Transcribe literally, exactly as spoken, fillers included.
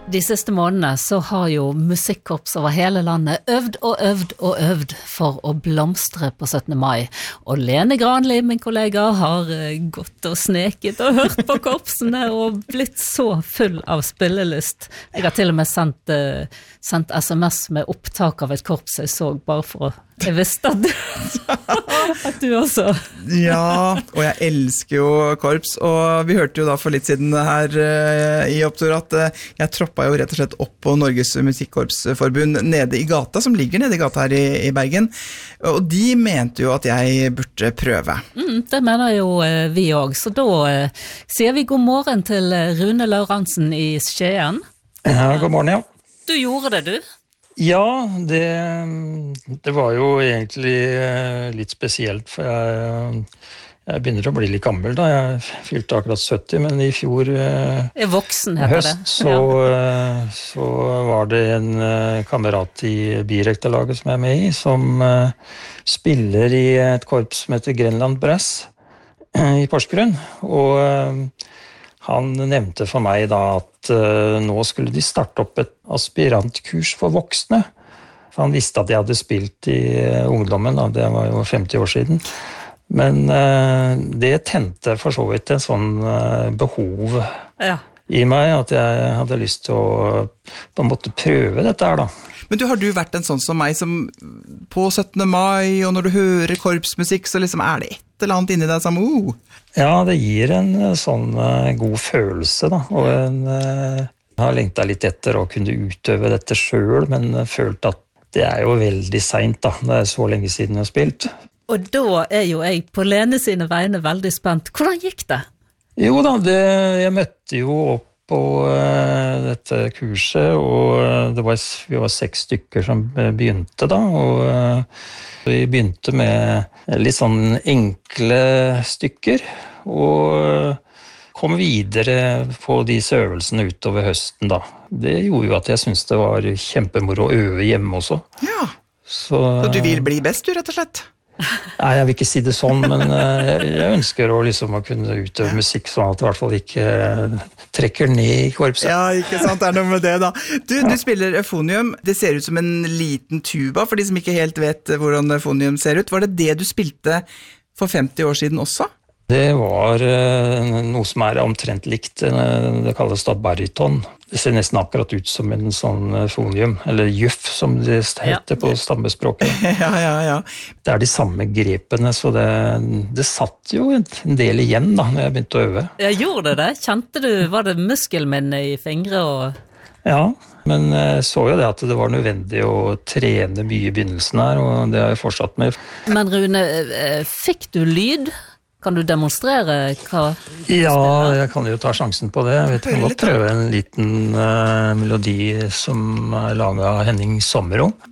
De siste månedene så har jo musikkorps over hele landet øvd og øvd og øvd for å blomstre på syttende mai. Og Lene Granli, min kollega, har gått og sneket og hørt på korpsene og blitt så full av spillelyst. Jeg har til og med sendt, sendt sms med opptak av et korps jeg så bare for å Jeg visste at du, at du også. Ja, og jeg elsker jo korps, og vi hørte jo da for litt siden her uh, i Opptur at uh, jeg troppa jo rett og slett opp på Norges Musikkorpsforbund nede i gata, som ligger nede i gata her i, i Bergen, og de mente jo at jeg burde prøve. Mm, det mener jo uh, vi også, så da uh, sier vi god morgen til Rune Laurensen i Skien. Ja, god morgen, ja. Du gjorde det, du? Ja, det, det var jo egentlig litt spesielt, for jeg, jeg begynner å bli litt gammel da. Jeg fylte akkurat sytti, men i fjor er voksen, heter høst, det. Så, ja. så var det en kamerat i Birektalaget som jeg er med i, som spiller i et korps som heter Grenland Brass i Porsgrunn, og han nevnte for meg da at uh, nå skulle de starte opp et aspirantkurs for voksne. For han visste at jeg hadde spilt i uh, ungdommen, da. Det var jo femti år siden. Men uh, det tente for så vidt en sånn uh, behov ja. I meg, at jeg hadde lyst til å på en måte prøve dette her da. Men du, har du vært en sånn som meg som på syttende mai, og når du hører korpsmusikk, så liksom er det et eller annet inni deg som oh. Ja, det gir en sånn uh, god følelse da, og en, uh, jeg har lengtet litt etter å kunne utøve dette selv, men uh, følt at det er jo veldig sent da, det er så lenge siden jeg har spilt. Og da er jo jeg på Lene sine vegne veldig spent. Hvordan gikk det? Jo da, det, jeg møtte jo opp på uh, dette kurset, og uh, det var, vi var seks stykker som begynte da, og uh, vi begynte med litt sånn enkle stykker, og kom videre på disse øvelsene utover høsten da. Det gjorde jo at jeg synes det var kjempemoro å øve hjemme også. Ja, så, så du vil bli best du, rett og slett? Nei, jeg vil ikke si det sånn, men jeg, jeg ønsker å, liksom, å kunne utøve musikk sånn at det i hvert fall ikke trekker ned i korpset. Ja, ikke sant, det er noe med det da. Du, du spiller eufonium, det ser ut som en liten tuba, for de som ikke helt vet hvordan eufonium ser ut. Var det det du spilte for femti år siden også? Det var uh, noe som er omtrent likt, det kalles da bariton. Det ser nesten akkurat ut som en sånn fonium, eller juff som det heter ja. På stammespråket. ja, ja, ja. Det er de samme grepene, så det, det satt jo en del igjen da, når jeg begynte å øve. Ja, gjorde det? Kjente du, var det muskelminne i fingre og... Ja, men jeg så jo det at det var nødvendig å trene mye i begynnelsen her, og det har jeg fortsatt med. Men Rune, fikk du lyd? Kan du demonstrere hva? Ja, jeg kan jo ta sjansen på det. Jeg vet ikke om å prøve en liten uh, melodi som er laget av Henning Sommerå.